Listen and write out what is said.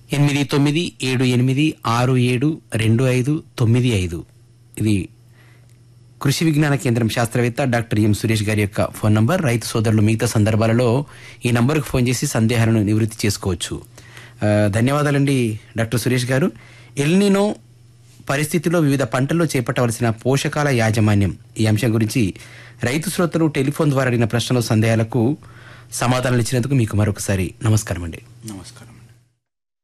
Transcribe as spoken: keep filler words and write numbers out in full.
ఎనిమిది తొమ్మిది ఏడు ఎనిమిది ఆరు ఏడు రెండు ఐదు తొమ్మిది ఐదు. ఇది కృషి విజ్ఞాన కేంద్రం శాస్త్రవేత్త డాక్టర్ ఎం సురేష్ గారి యొక్క ఫోన్ నంబర్. రైతు సోదరులు మిగతా సందర్భాలలో ఈ నంబర్కు ఫోన్ చేసి సందేహాలను నివృత్తి చేసుకోవచ్చు. ధన్యవాదాలండి డాక్టర్ సురేష్ గారు. ఎల్నినో పరిస్థితిలో వివిధ పంటల్లో చేపట్టవలసిన పోషకాల యాజమాన్యం ఈ అంశం గురించి రైతు శ్రోతలు టెలిఫోన్ ద్వారా అడిగిన ప్రశ్నలు సందేహాలకు సమాధానాలు ఇచ్చినందుకు మీకు మరొకసారి నమస్కారం అండి. నమస్కారం.